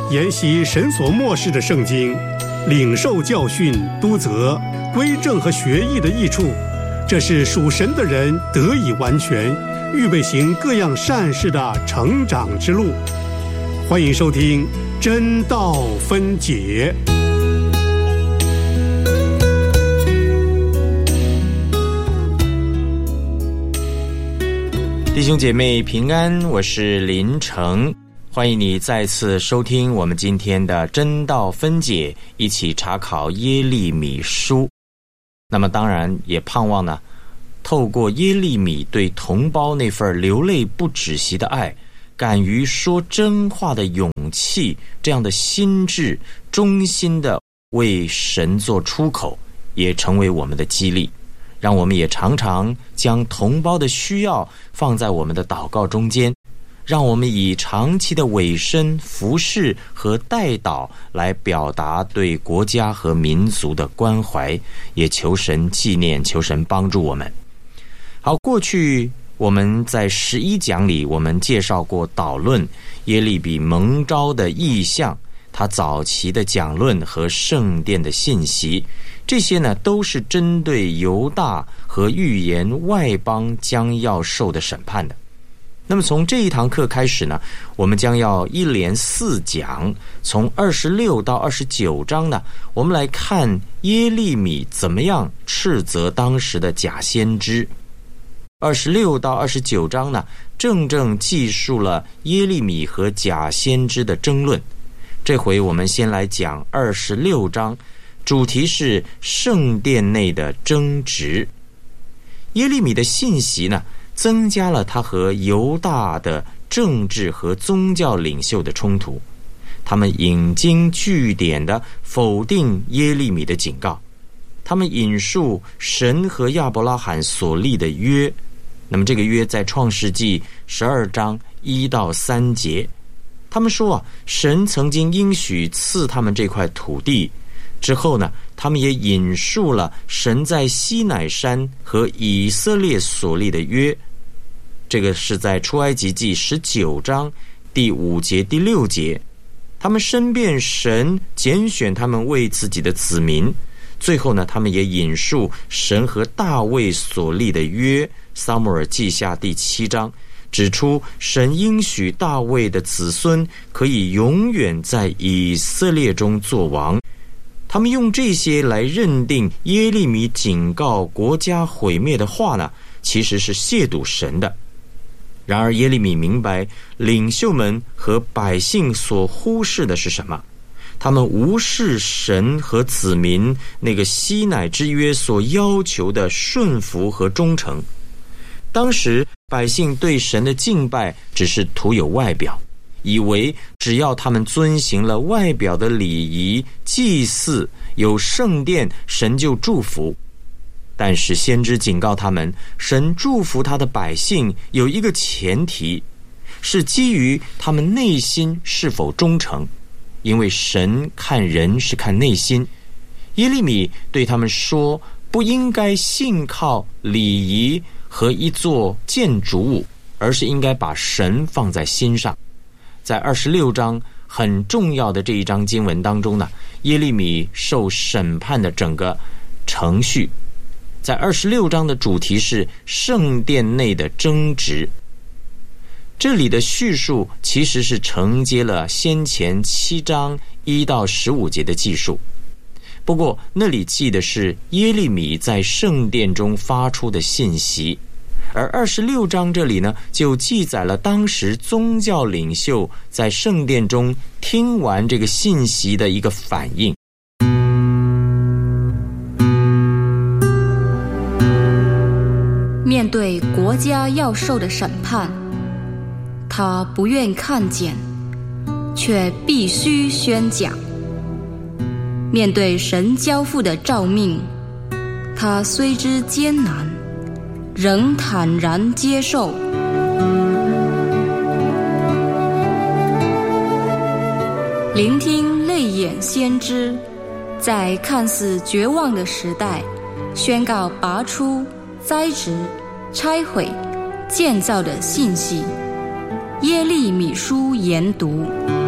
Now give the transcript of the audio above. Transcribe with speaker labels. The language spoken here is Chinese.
Speaker 1: 研习神所默示的圣经，领受教训、督责、归正和学义的益处，这是属神的人得以完全，预备行各样善事的成长之路。欢迎收听真道分解。
Speaker 2: 弟兄姐妹平安，我是林成，欢迎你再次收听我们今天的真道分解，一起查考耶利米书。那么当然也盼望呢，透过耶利米对同胞那份流泪不止息的爱，敢于说真话的勇气，这样的心智，忠心的为神做出口，也成为我们的激励。让我们也常常将同胞的需要放在我们的祷告中间，让我们以长期的委身、服侍和代祷来表达对国家和民族的关怀，也求神纪念，求神帮助我们。好，过去我们在11讲里，我们介绍过导论耶利米蒙召的意象，他早期的讲论和圣殿的信息，这些呢都是针对犹大和预言外邦将要受的审判的。那么从这一堂课开始呢，我们将要一连4讲，从26到29章呢，我们来看耶利米怎么样斥责当时的假先知。26到29章呢，正记述了耶利米和假先知的争论。这回我们先来讲26章，主题是圣殿内的争执。耶利米的信息呢，增加了他和犹大的政治和宗教领袖的冲突。他们引经据典地否定耶利米的警告，他们引述神和亚伯拉罕所立的约。那么这个约在创世纪12章1到3节，他们说神曾经应许赐他们这块土地。之后呢，他们也引述了神在西乃山和以色列所立的约，这个是在出埃及记19章第5节第6节。他们申辩神拣选他们为自己的子民。最后呢，他们也引述神和大卫所立的约，撒母耳记下第7章，指出神应许大卫的子孙可以永远在以色列中作王。他们用这些来认定耶利米警告国家毁灭的话呢，其实是亵渎神的。然而耶利米明白领袖们和百姓所忽视的是什么，他们无视神和子民那个西乃之约所要求的顺服和忠诚。当时百姓对神的敬拜只是徒有外表，以为只要他们遵行了外表的礼仪、祭祀、有圣殿，神就祝福。但是先知警告他们，神祝福他的百姓有一个前提，是基于他们内心是否忠诚，因为神看人是看内心。耶利米对他们说，不应该信靠礼仪和一座建筑物，而是应该把神放在心上。在26章很重要的这一章经文当中呢，耶利米受审判的整个程序。在26章的主题是圣殿内的争执。这里的叙述其实是承接了先前7章1到15节的记述，不过那里记的是耶利米在圣殿中发出的信息，而26章这里呢，就记载了当时宗教领袖在圣殿中听完这个信息的一个反应。
Speaker 3: 面对国家要受的审判，他不愿看见，却必须宣讲。面对神交付的召命，他虽知艰难，仍坦然接受。聆听泪眼先知，在看似绝望的时代，宣告拔出、栽植、拆毁、建造的信息。耶利米书研读。